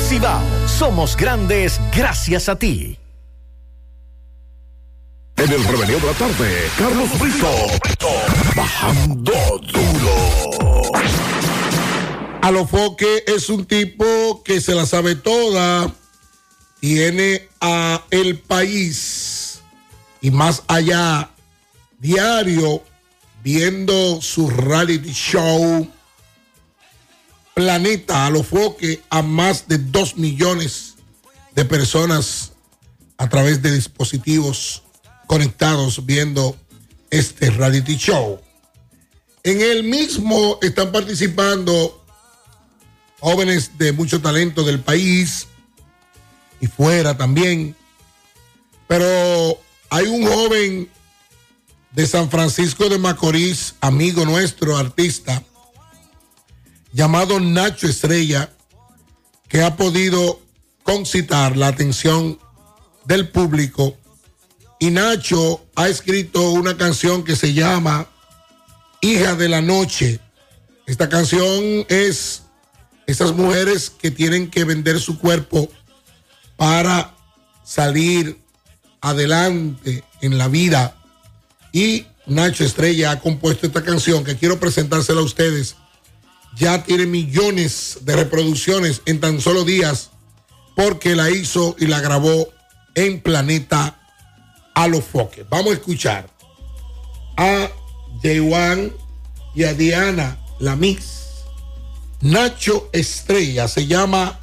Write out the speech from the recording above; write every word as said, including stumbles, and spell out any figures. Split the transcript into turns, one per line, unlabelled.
Cibao, somos grandes gracias a ti.
En el reveneo de la tarde, Carlos Brito, bajando duro.
Alofoque es un tipo que se la sabe toda, tiene a El País y más allá diario viendo su reality show Planeta Alofoque a más de dos millones de personas a través de dispositivos conectados viendo este reality show. En el mismo están participando jóvenes de mucho talento del país y fuera también, pero hay un joven de San Francisco de Macorís, amigo nuestro, artista, llamado Nacho Estrella, que ha podido concitar la atención del público. Y Nacho ha escrito una canción que se llama Hija de la Noche. Esta canción es esas mujeres que tienen que vender su cuerpo para salir adelante en la vida. Y Nacho Estrella ha compuesto esta canción que quiero presentársela a ustedes. Ya tiene millones de reproducciones en tan solo días porque la hizo y la grabó en Planeta Alofoque. Vamos a escuchar a Jaywan y a Diana, la mix. Nacho Estrella se llama